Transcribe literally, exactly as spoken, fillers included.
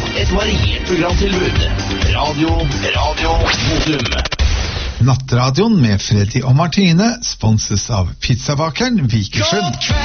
et variert programtilbud. Radio, radio, Modum. Nattradioen med Freddy og Martine sponses av pizzabakeren Vikersund.